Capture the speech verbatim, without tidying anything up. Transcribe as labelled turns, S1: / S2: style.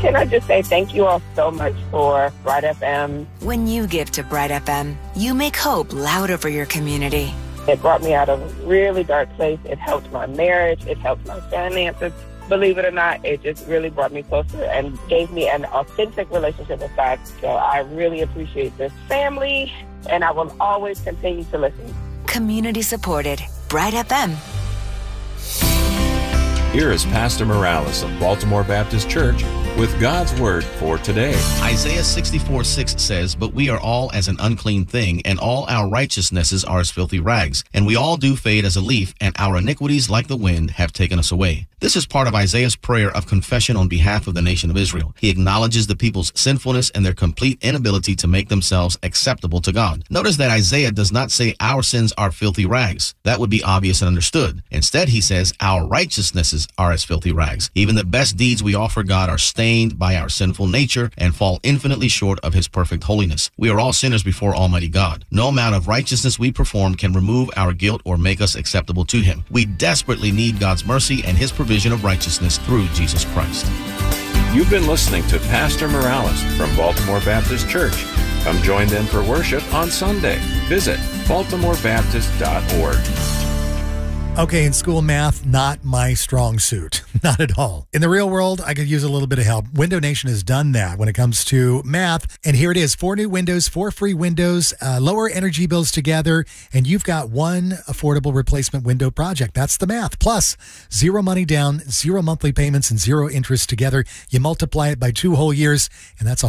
S1: can I just say thank you all so much for Bright F M.
S2: When you give to Bright F M, you make hope louder for your community.
S1: It brought me out of a really dark place. It helped my marriage. It helped my finances. Believe it or not, it just really brought me closer and gave me an authentic relationship with God. So I really appreciate this family, and I will always continue to listen.
S2: Community supported. Bright F M.
S3: Here is Pastor Morales of Baltimore Baptist Church with God's Word for today.
S4: Isaiah sixty-four six says, "But we are all as an unclean thing, and all our righteousnesses are as filthy rags. And we all do fade as a leaf, and our iniquities like the wind have taken us away." This is part of Isaiah's prayer of confession on behalf of the nation of Israel. He acknowledges the people's sinfulness and their complete inability to make themselves acceptable to God. Notice that Isaiah does not say our sins are filthy rags. That would be obvious and understood. Instead, he says our righteousnesses are as filthy rags. Even the best deeds we offer God are stained by our sinful nature and fall infinitely short of his perfect holiness. We are all sinners before Almighty God. No amount of righteousness we perform can remove our guilt or make us acceptable to him. We desperately need God's mercy and his provision of righteousness through Jesus Christ.
S3: You've been listening to Pastor Morales from Baltimore Baptist Church. Come join them for worship on Sunday. Visit baltimore baptist dot org.
S5: Okay, in school, math, not my strong suit. Not at all. In the real world, I could use a little bit of help. Window Nation has done that when it comes to math. And here it is, four new windows, four free windows, uh, lower energy bills together, and you've got one affordable replacement window project. That's the math. Plus, zero money down, zero monthly payments, and zero interest together. You multiply it by two whole years, and that's a